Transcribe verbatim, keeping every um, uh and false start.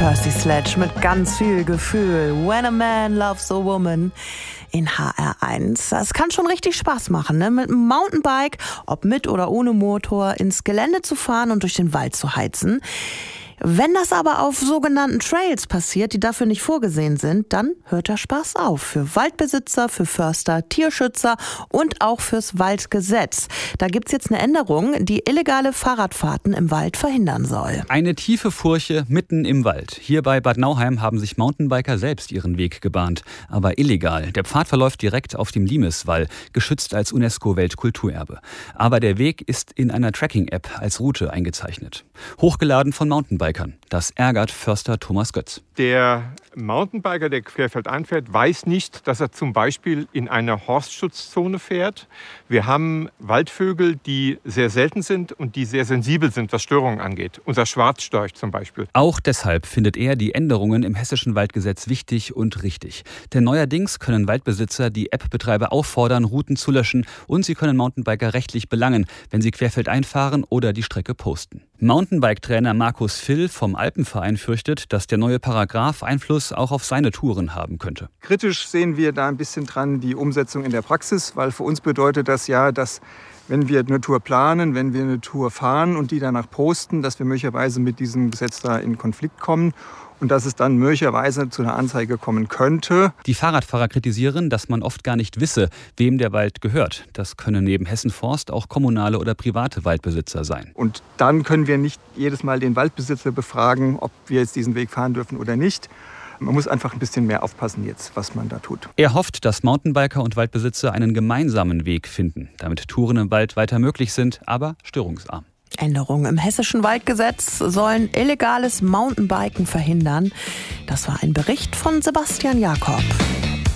Percy Sledge mit ganz viel Gefühl. When a man loves a woman in H R eins. Das kann schon richtig Spaß machen, ne? Mit einem Mountainbike, ob mit oder ohne Motor, ins Gelände zu fahren und durch den Wald zu heizen. Wenn das aber auf sogenannten Trails passiert, die dafür nicht vorgesehen sind, dann hört der Spaß auf. Für Waldbesitzer, für Förster, Tierschützer und auch fürs Waldgesetz. Da gibt's jetzt eine Änderung, die illegale Fahrradfahrten im Wald verhindern soll. Eine tiefe Furche mitten im Wald. Hier bei Bad Nauheim haben sich Mountainbiker selbst ihren Weg gebahnt. Aber illegal. Der Pfad verläuft direkt auf dem Limeswall, geschützt als UNESCO-Weltkulturerbe. Aber der Weg ist in einer Tracking-App als Route eingezeichnet. Hochgeladen von Mountainbikern. Das ärgert Förster Thomas Götz. Der Mountainbiker, der querfeldein fährt, weiß nicht, dass er zum Beispiel in einer Horstschutzzone fährt. Wir haben Waldvögel, die sehr selten sind und die sehr sensibel sind, was Störungen angeht. Unser Schwarzstorch zum Beispiel. Auch deshalb findet er die Änderungen im hessischen Waldgesetz wichtig und richtig. Denn neuerdings können Waldbesitzer die App-Betreiber auffordern, Routen zu löschen, und sie können Mountainbiker rechtlich belangen, wenn sie querfeldein fahren oder die Strecke posten. Mountainbike-Trainer Markus Vill vom Alpenverein fürchtet, dass der neue Paragraph Einfluss auch auf seine Touren haben könnte. Kritisch sehen wir da ein bisschen dran die Umsetzung in der Praxis, weil für uns bedeutet das ja, dass wenn wir eine Tour planen, wenn wir eine Tour fahren und die danach posten, dass wir möglicherweise mit diesem Gesetz da in Konflikt kommen. Und dass es dann möglicherweise zu einer Anzeige kommen könnte. Die Fahrradfahrer kritisieren, dass man oft gar nicht wisse, wem der Wald gehört. Das können neben Hessen Forst auch kommunale oder private Waldbesitzer sein. Und dann können wir nicht jedes Mal den Waldbesitzer befragen, ob wir jetzt diesen Weg fahren dürfen oder nicht. Man muss einfach ein bisschen mehr aufpassen jetzt, was man da tut. Er hofft, dass Mountainbiker und Waldbesitzer einen gemeinsamen Weg finden, damit Touren im Wald weiter möglich sind, aber störungsarm. Änderungen im hessischen Waldgesetz sollen illegales Mountainbiken verhindern. Das war ein Bericht von Sebastian Jakob.